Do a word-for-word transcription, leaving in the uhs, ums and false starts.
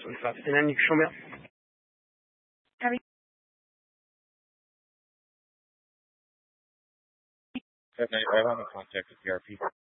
infatti, and show me. I have on the contact with P R P.